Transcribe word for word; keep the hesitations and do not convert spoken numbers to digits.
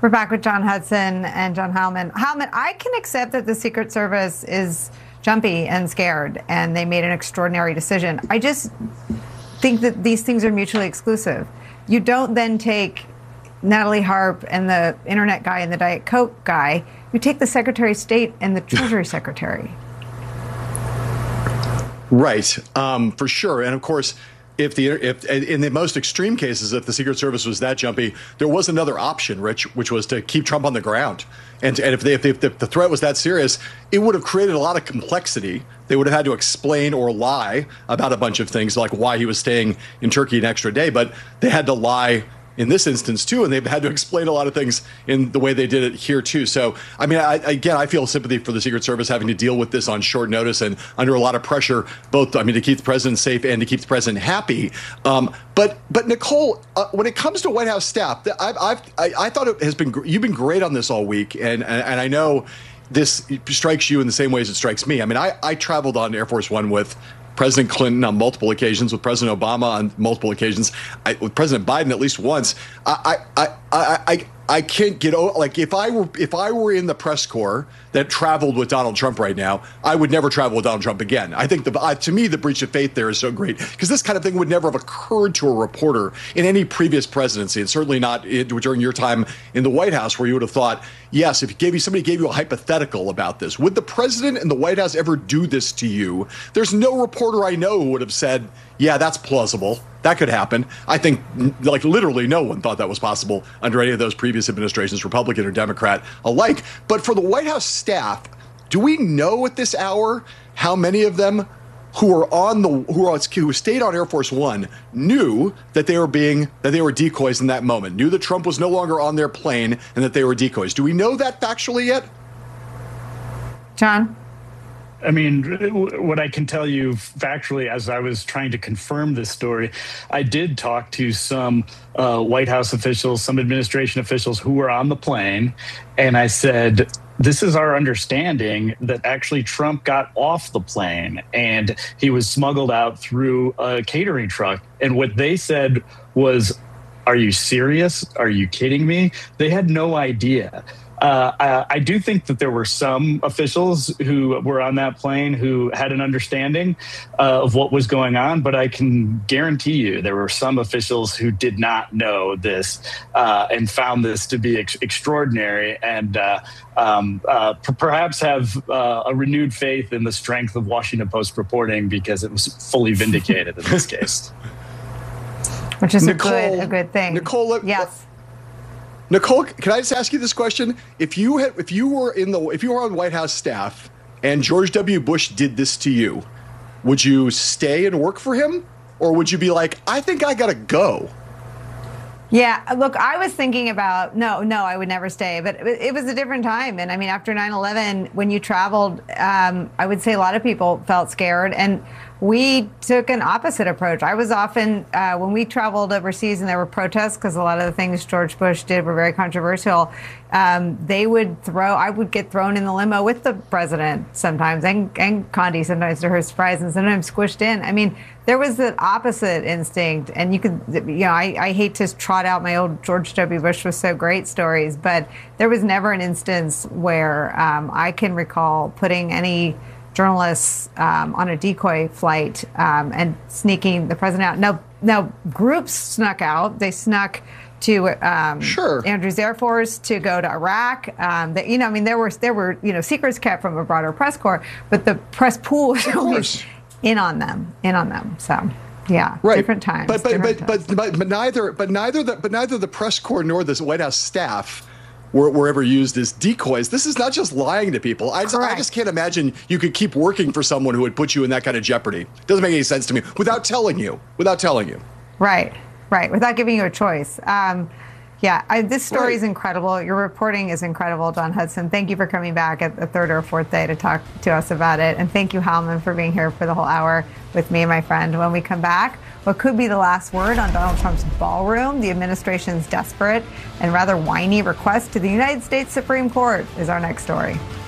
We're back with John Hudson and John Heilemann. Heilemann, I can accept that the Secret Service is jumpy and scared, and they made an extraordinary decision. I just think that these things are mutually exclusive. You don't then take Natalie Harp and the internet guy and the Diet Coke guy. You take the Secretary of State and the Treasury Secretary. Right, um, for sure. And of course, if the if in the most extreme cases, if the Secret Service was that jumpy, there was another option, Rich, which was to keep Trump on the ground. And and if, they, if, they, if the threat was that serious, it would have created a lot of complexity. They would have had to explain or lie about a bunch of things, like why he was staying in Turkey an extra day. But they had to lie in this instance, too, and they've had to explain a lot of things in the way they did it here, too. So, I mean, I, again, I feel sympathy for the Secret Service having to deal with this on short notice and under a lot of pressure, both, I mean, to keep the president safe and to keep the president happy. Um, but, but Nicole, uh, when it comes to White House staff, I've, I've, I, I thought it has been, you've been great on this all week, and, and, and I know this strikes you in the same ways it strikes me. I mean, I, I traveled on Air Force One with President Clinton on multiple occasions, with President Obama on multiple occasions, I, with President Biden at least once. I, I, I, I, I can't get over, like, if I were if I were in the press corps that traveled with Donald Trump right now, I would never travel with Donald Trump again. I think the uh, to me the breach of faith there is so great, because this kind of thing would never have occurred to a reporter in any previous presidency, and certainly not during your time in the White House, where you would have thought, yes, if gave you somebody gave you a hypothetical about this, would the president and the White House ever do this to you? There's no reporter I know who would have said, yeah, that's plausible. That could happen. I think, like, literally no one thought that was possible under any of those previous administrations, Republican or Democrat alike. But for the White House staff, do we know at this hour how many of them who are on the who are who stayed on Air Force One knew that they were being that they were decoys in that moment, knew that Trump was no longer on their plane and that they were decoys? Do we know that factually yet? John? I mean, what I can tell you factually, as I was trying to confirm this story, I did talk to some uh, White House officials, some administration officials who were on the plane, and I said, this is our understanding that actually Trump got off the plane and he was smuggled out through a catering truck. And what they said was, are you serious? Are you kidding me? They had no idea. Uh, I, I do think that there were some officials who were on that plane who had an understanding uh, of what was going on, but I can guarantee you there were some officials who did not know this uh, and found this to be ex- extraordinary and uh, um, uh, p- perhaps have uh, a renewed faith in the strength of Washington Post reporting, because it was fully vindicated in this case. Which is Nicole, a good, a good thing. Nicole, yes. Nicole, can I just ask you this question? If you had, if you were in the, if you were on White House staff and George W. Bush did this to you, would you stay and work for him, or would you be like, I think I gotta go? Yeah, look, I was thinking about, no, no, I would never stay. But it was a different time. And I mean, after nine eleven, when you traveled, um, I would say a lot of people felt scared. And we took an opposite approach. I was often, uh, when we traveled overseas and there were protests, because a lot of the things George Bush did were very controversial, um, they would throw, I would get thrown in the limo with the president sometimes, and, and Condi sometimes, to her surprise, and sometimes squished in. I mean, there was the opposite instinct. And you could, you know, I, I hate to trot out my old George W. Bush was so great stories, but there was never an instance where um, I can recall putting any journalists um, on a decoy flight um, and sneaking the president out. Now, now groups snuck out. They snuck to um, sure. Andrews Air Force to go to Iraq. Um, that, you know, I mean, there were there were you know secrets kept from a broader press corps, but the press pool was always in on them, in on them. So. Yeah, right. Different times. But but but, but, but but but neither but neither the but neither the press corps nor the White House staff were, were ever used as decoys. This is not just lying to people. I just, I just can't imagine you could keep working for someone who would put you in that kind of jeopardy. Doesn't make any sense to me. Without telling you, without telling you. Right, right. Without giving you a choice. Um, yeah, I, this story right. is incredible. Your reporting is incredible, John Hudson. Thank you for coming back at the third or fourth day to talk to us about it. And thank you, Heilemann, for being here for the whole hour with me and my friend. When we come back, what could be the last word on Donald Trump's ballroom, the administration's desperate and rather whiny request to the United States Supreme Court, is our next story.